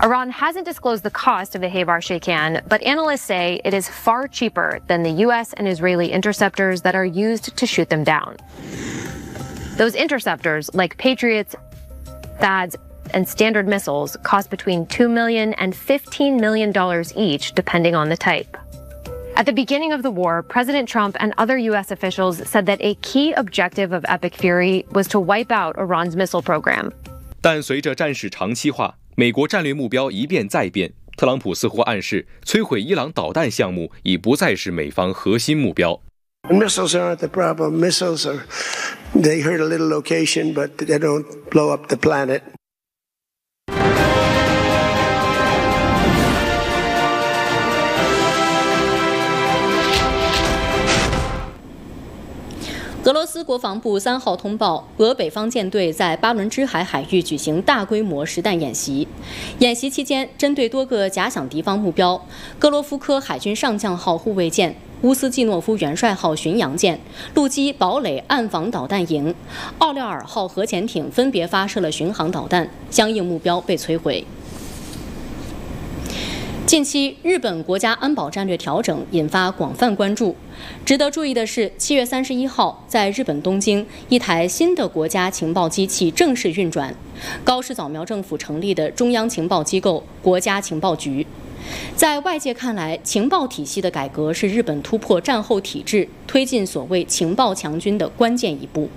Iran hasn't disclosed the cost of the Haybar Shaykan, but analysts say it is far cheaper than the U.S. and Israeli interceptors that are used to shoot them down. Those interceptors, like Patriots, THAADs, and Standard missiles, cost between $2 million and $15 million each, depending on the type. At the beginning of the war, President Trump and other U.S. officials said that a key objective of Epic Fury was to wipe out Iran's missile program. 但随着战事长期化，美国战略目标一变再变，特朗普似乎暗示摧毁伊朗导弹项目已不再是美方核心目标。 Missiles aren't the problem. Missiles they hurt a little location, but they don't blow up the planet. 俄罗斯国防部3号通报，俄北方舰队在巴伦支海海域举行大规模实弹演习。演习期间，针对多个假想敌方目标，戈罗夫科海军上将号护卫舰、乌斯季诺夫元帅号巡洋舰、陆基堡垒暗防导弹营、奥廖尔号核潜艇分别发射了巡航导弹，相应目标被摧毁。近期，日本国家安保战略调整引发广泛关注。值得注意的是，7月31号，在日本东京，一台新的国家情报机器正式运转——高市早苗政府成立的中央情报机构国家情报局。在外界看来，情报体系的改革是日本突破战后体制、推进所谓情报强军的关键一步。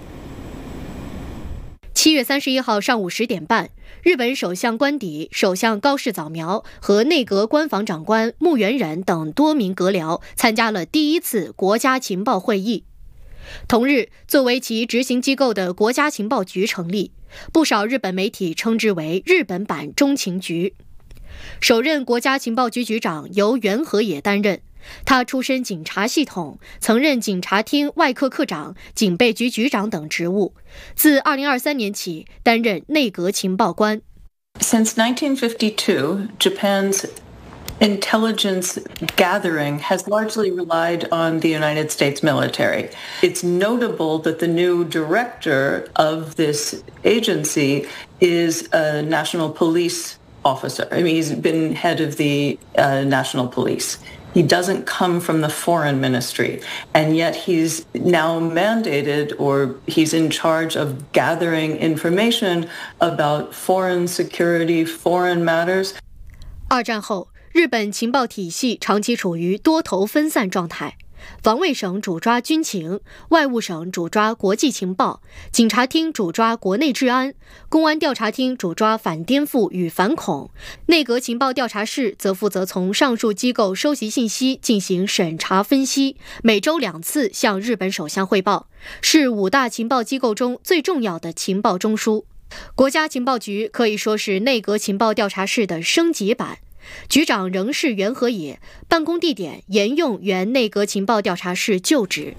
7月31号上午10点半，日本首相官邸、首相高市早苗和内阁官房长官木原忍等多名阁僚参加了第1次国家情报会议。同日，作为其执行机构的国家情报局成立，不少日本媒体称之为日本版中情局。首任国家情报局局长由原和也担任，他出身警察系统，曾任警察厅外科科长、警备局局长等职务。自2023年起，担任内阁情报官。 Since 1952, Japan's intelligence gathering has largely relied on the United States military. It's notable that the new director of this agency is a national police officer. I mean, he's been head of the national police. He doesn't come from the foreign ministry, and yet he's now mandated, or he's in charge of gathering information about foreign security, foreign matters. 二战后，日本情报体系长期处于多头分散状态。防卫省主抓军情，外务省主抓国际情报，警察厅主抓国内治安，公安调查厅主抓反颠覆与反恐，内阁情报调查室则负责从上述机构收集信息进行审查分析，每周2次向日本首相汇报，是5大情报机构中最重要的情报中枢。国家情报局可以说是内阁情报调查室的升级版，局长仍是原和也，办公地点沿用原内阁情报调查室旧址。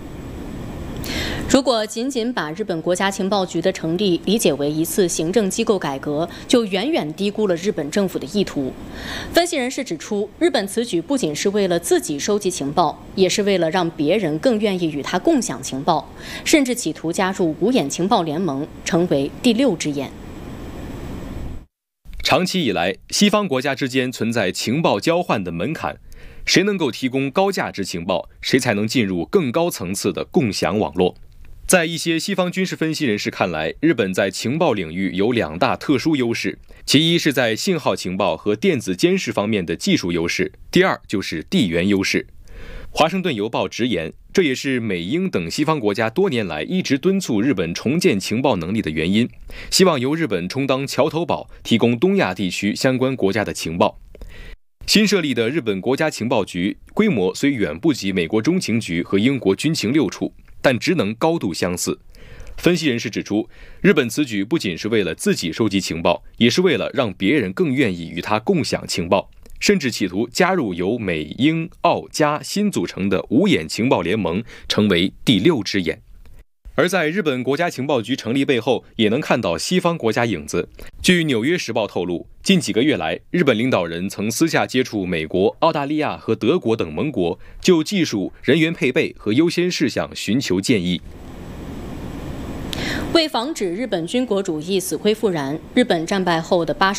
如果仅仅把日本国家情报局的成立理解为一次行政机构改革，就远远低估了日本政府的意图。分析人士指出，日本此举不仅是为了自己收集情报，也是为了让别人更愿意与他共享情报，甚至企图加入五眼情报联盟，成为第6只眼。 长期以来，西方国家之间存在情报交换的门槛，谁能够提供高价值情报，谁才能进入更高层次的共享网络。在一些西方军事分析人士看来，日本在情报领域有2大特殊优势，其一是在信号情报和电子监视方面的技术优势，第二就是地缘优势。华盛顿邮报直言，这也是美英等西方国家多年来一直敦促日本重建情报能力的原因，希望由日本充当桥头堡，提供东亚地区相关国家的情报。新设立的日本国家情报局规模虽远不及美国中情局和英国军情6处，但职能高度相似。分析人士指出，日本此举不仅是为了自己收集情报，也是为了让别人更愿意与他共享情报，甚至企图加入由美、英、澳、加新组成的5眼情报联盟，成为第6只眼。而在日本国家情报局成立背后，也能看到西方国家影子。据《纽约时报》透露，近几个月来，日本领导人曾私下接触美国、澳大利亚和德国等盟国，就技术、人员配备和优先事项寻求建议。 为防止日本军国主义死灰复燃，日本战败后的80